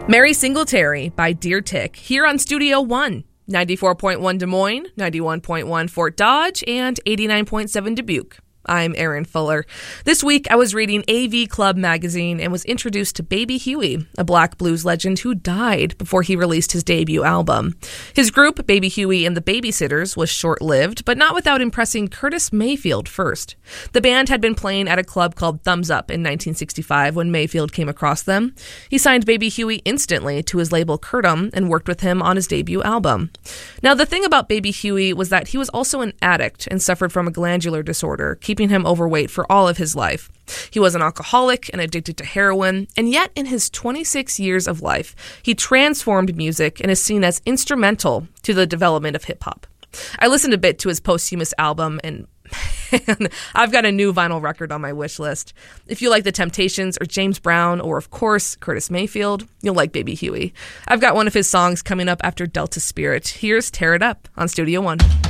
Mary Singletary by Deer Tick here on Studio One. 94.1 Des Moines, 91.1 Fort Dodge, and 89.7 Dubuque. I'm Erin Fuller. This week, I was reading AV Club magazine and was introduced to Baby Huey, a black blues legend who died before he released his debut album. His group, Baby Huey and the Babysitters, was short-lived, but not without impressing Curtis Mayfield first. The band had been playing at a club called Thumbs Up in 1965 when Mayfield came across them. He signed Baby Huey instantly to his label Curtom and worked with him on his debut album. Now, the thing about Baby Huey was that he was also an addict and suffered from a glandular disorder, keeping him overweight for all of his life. He was an alcoholic and addicted to heroin, and yet in his 26 years of life, he transformed music and is seen as instrumental to the development of hip-hop. I listened a bit to his posthumous album, and man, I've got a new vinyl record on my wish list. If you like The Temptations or James Brown or, of course, Curtis Mayfield, you'll like Baby Huey. I've got one of his songs coming up after Delta Spirit. Here's Tear It Up on Studio One.